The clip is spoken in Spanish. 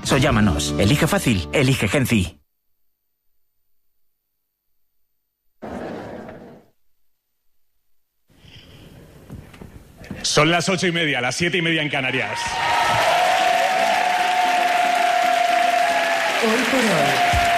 o llámanos. Elige fácil, elige Genci. Son las 8:30, las 7:30 en Canarias. Hoy por hoy.